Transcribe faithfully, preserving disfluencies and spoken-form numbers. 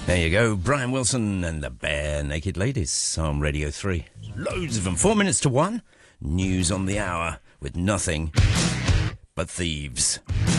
There you go, Brian Wilson and the Bare Naked Ladies on Radio three. Loads of them. Four minutes to one. News on the hour with nothing but thieves.